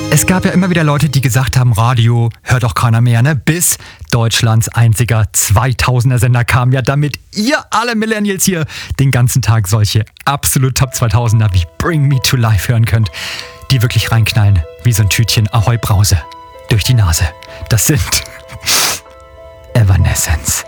Es gab ja immer wieder Leute, die gesagt haben, Radio hört doch keiner mehr, ne? Bis Deutschlands einziger 2000er-Sender kam, ja, damit ihr alle Millennials hier den ganzen Tag solche absolut Top 2000er wie Bring Me to Life hören könnt, die wirklich reinknallen wie so ein Tütchen Ahoi Brause durch die Nase. Das sind Evanescence.